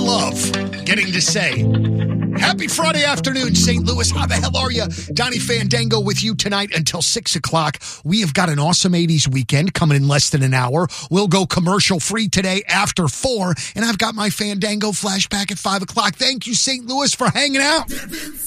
love getting to say. Happy Friday afternoon, St. Louis. How the hell are you? Donnie Fandango with you tonight until 6 o'clock. We have got an awesome 80s weekend coming in less than an hour. We'll go commercial free today after 4, and I've got my Fandango flashback at 5 o'clock. Thank you, St. Louis, for hanging out.